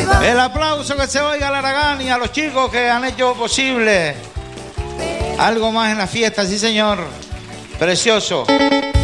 El aplauso que se oiga a Laragán y a los chicos que han hecho posible algo más en la fiesta, sí señor. Precioso.